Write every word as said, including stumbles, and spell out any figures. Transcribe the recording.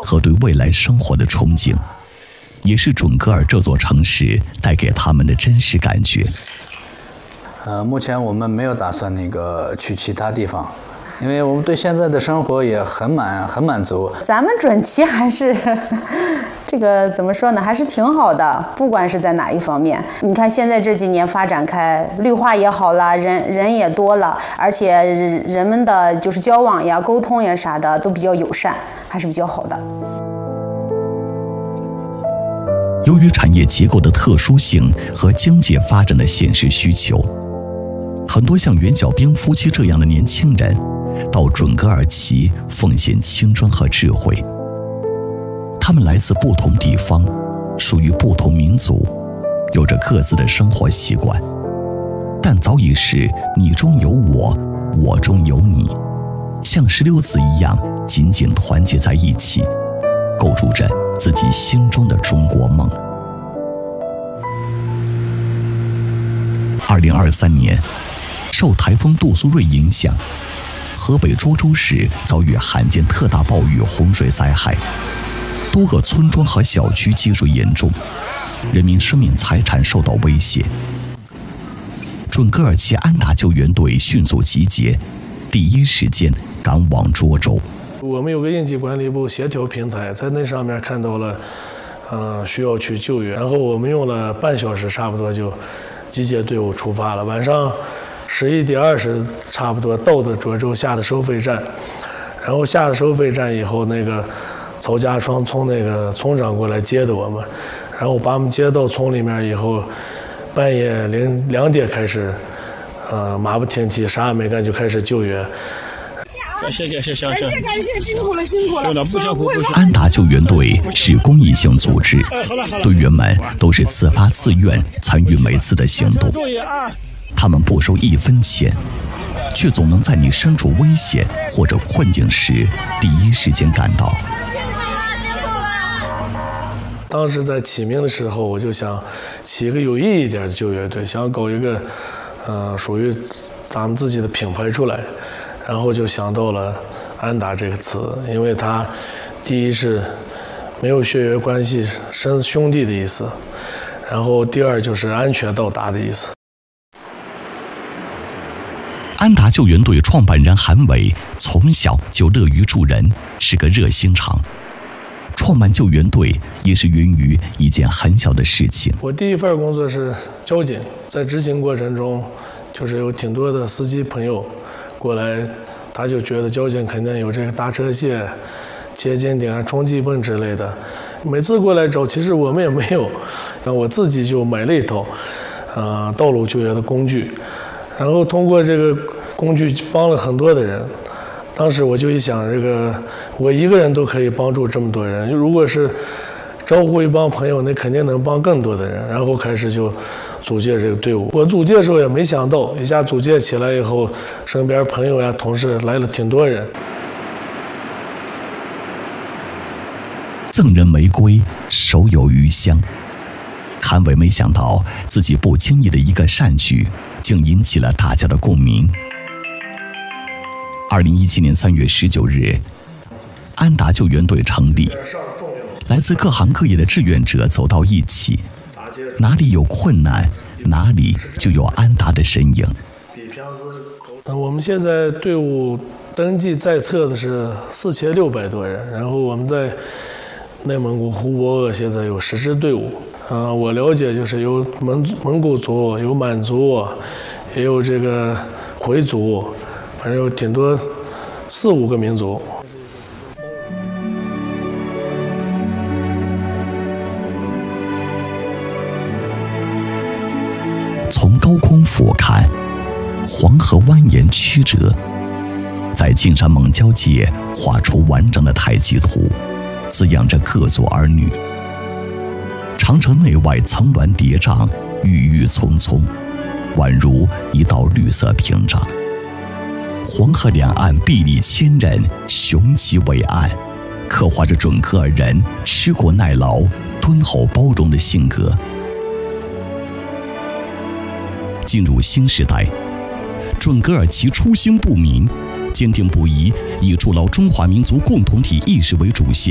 和对未来生活的憧憬，也是准噶尔这座城市带给他们的真实感觉。 呃，目前我们没有打算那个去其他地方，因为我们对现在的生活也很满很满足。 咱们准旗还是这个怎么说呢，还是挺好的，不管是在哪一方面。你看现在这几年发展开，绿化也好了，人人也多了，而且人们的就是交往呀、沟通呀啥的都比较友善，还是比较好的。 由于产业结构的特殊性和经济发展的现实需求，很多像袁小兵夫妻这样的年轻人到准噶尔旗奉献青春和智慧。他们来自不同地方，属于不同民族，有着各自的生活习惯，但早已是你中有我，我中有你，像石榴籽一样紧紧团结在一起，构筑着自己心中的中国梦。二零二三年，受台风杜苏芮影响，河北涿州市遭遇罕见特大暴雨洪水灾害，多个村庄和小区积水严重，人民生命财产受到威胁。准噶尔旗安达救援队迅速集结，第一时间赶往涿州。 我们有个应急管理部协调平台，在那上面看到了，呃，需要去救援，然后我们用了半小时，差不多就集结队伍出发了。晚上十一点二十，差不多到的涿州下的收费站，然后下了收费站以后，那个曹家庄从那个村长过来接的我们，然后把我们接到村里面以后，半夜零两点开始，呃，马不停蹄，啥也没干就开始救援。 谢谢谢谢感谢感谢辛苦了辛苦了，不辛苦不辛苦。 安达救援队是公益性组织，队员们都是自发自愿参与每次的行动，他们不收一分钱，却总能在你身处危险或者困境时第一时间赶到。 当时在起名的时候，我就想起一个有意义一点的救援队，想搞一个，呃，属于咱们自己的品牌出来，然后就想到了“安达”这个词，因为它第一是没有血缘关系，生兄弟的意思，然后第二就是安全到达的意思。 安达救援队创办人韩伟从小就乐于助人，是个热心肠。创办救援队也是源于一件很小的事情。 我第一份工作是交警，在执勤过程中，就是有挺多的司机朋友过来，他就觉得交警肯定有这个大车卸、接尖顶啊、冲击泵之类的。每次过来找，其实我们也没有，那我自己就买了一套，呃，道路救援的工具，然后通过这个工具帮了很多的人。当时我就一想，这个我一个人都可以帮助这么多人，如果是招呼一帮朋友，那肯定能帮更多的人。然后开始就组建这个队伍。我组建的时候也没想到，一下组建起来以后，身边朋友呀、同事来了挺多人。 赠人玫瑰，手有余香。韩伟没想到自己不经意的一个善举，竟引起了大家的共鸣。二零一七年三月十九日，安达救援队成立，来自各行各业的志愿者走到一起，哪里有困难，哪里就有安达的身影。 我们现在队伍登记在册的是四千六百多人，然后我们在内蒙古呼和鄂现在有十支队伍。啊、呃，我了解就是有蒙蒙古族，有满族，也有这个回族。反正有挺多，四五个民族。 从高空俯瞰，黄河蜿蜒曲折，在金山峁交界画出完整的太极图，滋养着各族儿女。长城内外层峦叠嶂，郁郁葱葱，宛如一道绿色屏障。黄河两岸壁立千仞，雄奇伟岸，刻画着准噶尔人吃苦耐劳、敦厚包容的性格。进入新时代，准噶尔旗初心不泯，坚定不移以筑牢中华民族共同体意识为主线。